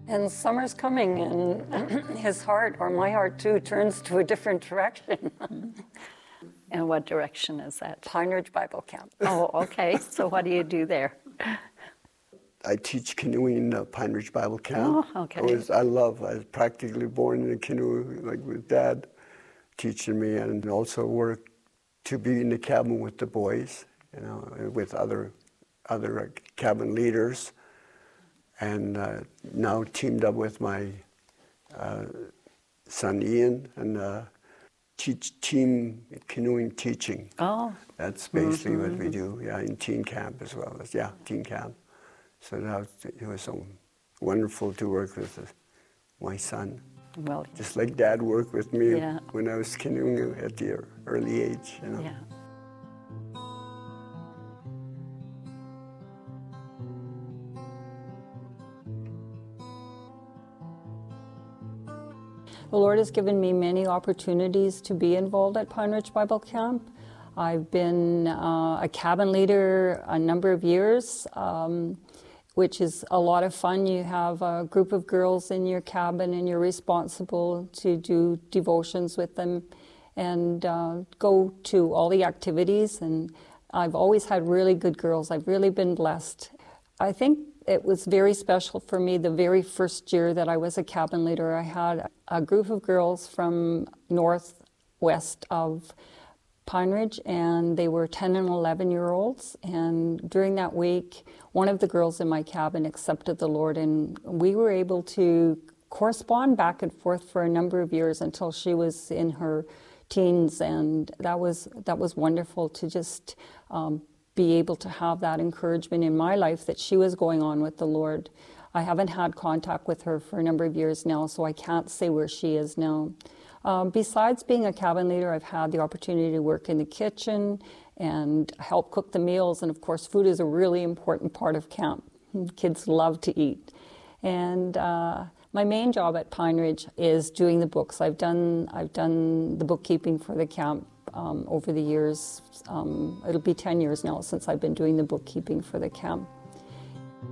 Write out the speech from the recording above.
And summer's coming, and his heart, or my heart too, turns to a different direction. And what direction is that? Pine Ridge Bible Camp. Oh, okay. So what do you do there? I teach canoeing at Pine Ridge Bible Camp. Oh, okay. I was practically born in a canoe, like with Dad teaching me, and also work to be in the cabin with the boys, with other cabin leaders, and now teamed up with my son Ian and teach team canoeing teaching. Oh. That's basically what we do, in teen camp as well. Teen camp. So it was so wonderful to work with my son. Well, just like Dad worked with me Yeah. when I was canoeing at the early age. Yeah. The Lord has given me many opportunities to be involved at Pine Ridge Bible Camp. I've been a cabin leader a number of years, which is a lot of fun. You have a group of girls in your cabin and you're responsible to do devotions with them and go to all the activities. And I've always had really good girls. I've really been blessed. I think it was very special for me the very first year that I was a cabin leader. I had a group of girls from northwest of Pine Ridge, and they were 10 and 11-year-olds. And during that week, one of the girls in my cabin accepted the Lord, and we were able to correspond back and forth for a number of years until she was in her teens. And that was wonderful to just be able to have that encouragement in my life that she was going on with the Lord. I haven't had contact with her for a number of years now, so I can't say where she is now. Besides being a cabin leader, I've had the opportunity to work in the kitchen and help cook the meals. And of course, food is a really important part of camp. Kids love to eat. And my main job at Pine Ridge is doing the books. I've done the bookkeeping for the camp over the years. It'll be 10 years now since I've been doing the bookkeeping for the camp.